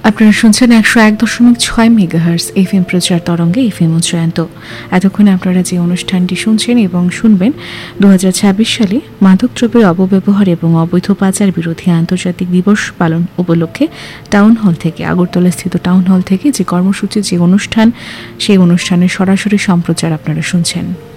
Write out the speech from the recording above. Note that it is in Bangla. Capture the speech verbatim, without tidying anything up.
আপনারা শুনছেন একশো এক দশমিক ছয় মেগাহার্স এফ এম প্রচার তরঙ্গে এফ এম উচ্চায়ন্ত। এতক্ষণে আপনারা যে অনুষ্ঠানটি শুনছেন এবং শুনবেন দু হাজার ছাব্বিশ সালে মাদকদ্রব্যের অপব্যবহার এবং অবৈধ পাচার বিরোধী আন্তর্জাতিক দিবস পালন উপলক্ষে টাউন হল থেকে, আগরতলা স্থিত টাউন হল থেকে যে কর্মসূচি, যে অনুষ্ঠান, সেই অনুষ্ঠানের সরাসরি সম্প্রচার আপনারা শুনছেন।